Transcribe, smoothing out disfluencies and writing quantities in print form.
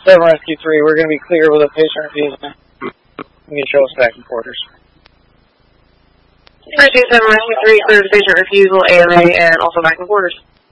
7 Rescue 3, we're going to be clear with a patient refusal. You can show us back in quarters. 327 Rescue 3, clear the patient refusal, AMA, and also back in quarters.